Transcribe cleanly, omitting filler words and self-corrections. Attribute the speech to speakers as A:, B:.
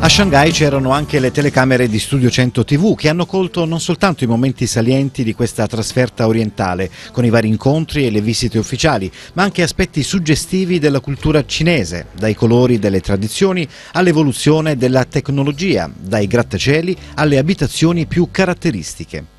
A: A Shanghai c'erano anche le telecamere di Studio 100 TV che hanno colto non soltanto i momenti salienti di questa trasferta orientale, con i vari incontri e le visite ufficiali, ma anche aspetti suggestivi della cultura cinese, dai colori delle tradizioni all'evoluzione della tecnologia, dai grattacieli alle abitazioni più caratteristiche.